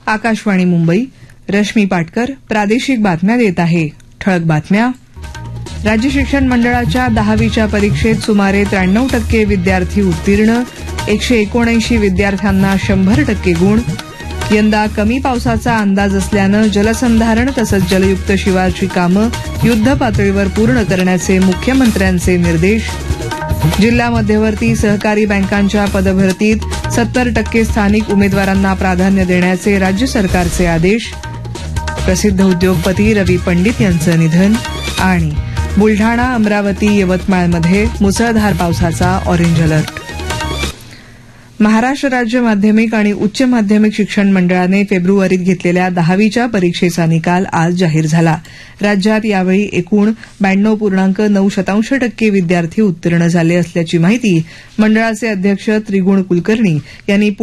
आकाशवाणी मुंबई. रश्मी पाटकर प्रादेशिक बातम्या देत आहे. ठळक बातम्या. राज्य शिक्षण मंडळाच्या 10वीच्या परीक्षेत सुमारे 93% विद्यार्थी उत्तीर्ण. 179 विद्यार्थ्यांना 100% गुण. यंदा कमी पावसाचा अंदाज असल्यानं जलसंधारण तसंच जलयुक्त शिवारची कामं युद्धपातळीवर पूर्ण करण्याचे मुख्यमंत्र्यांचे निर्देश. जिल्हा मध्यवर्ती सहकारी बँकांच्या पदभरतीत 70% स्थानिक उमेदवारांना प्राधान्य देण्याचे राज्य सरकारचे आदेश. प्रसिद्ध उद्योगपती रवी पंडित यांचं निधन. आणि बुलढाणा, अमरावती, यवतमाळमध्ये मुसळधार पावसाचा ऑरेंज अलर्ट. महाराष्ट्र राज्य माध्यमिक आणि उच्च माध्यमिक शिक्षण मंडळाने फेब्रुवारीत घेतलेल्या 10वीच्या परीक्षेचा निकाल आज जाहीर झाला. राज्यात यावेळी एकूण 92.9% विद्यार्थी उत्तीर्ण झाले असल्याची माहिती मंडळाचे अध्यक्ष त्रिगुण कुलकर्णी यांनी